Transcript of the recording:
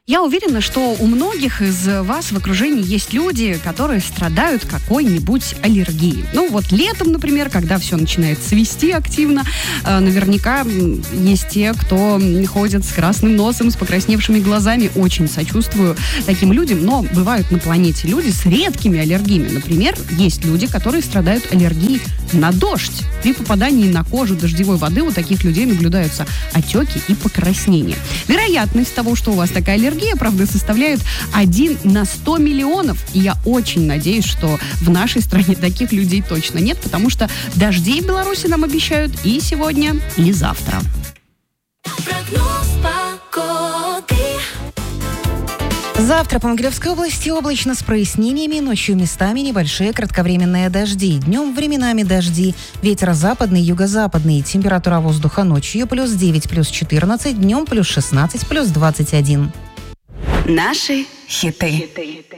Я уверена, что у многих из вас в окружении есть люди, которые страдают какой-нибудь аллергией. Ну вот летом, например, когда все начинает цвести активно, наверняка есть те, кто ходит с красным носом, с покрасневшими глазами. Очень сочувствую таким людям, но бывают на планете люди с редкими аллергиями. Например, есть люди, которые страдают аллергией на дождь. При попадании на кожу дождевой воды у таких людей наблюдаются отеки и покраснения. Вероятность того, что у вас такая аллергия, правда, составляет 1 на 100 миллионов. И я очень надеюсь, что в нашей стране таких людей точно нет, потому что дождей в Беларуси нам обещают и сегодня, и завтра. Завтра по Могилевской области облачно с прояснениями, ночью местами небольшие кратковременные дожди. Днем временами дожди. Ветер западный, юго-западный. Температура воздуха ночью плюс 9, плюс 14, днем плюс 16, плюс 21. Наши хиты.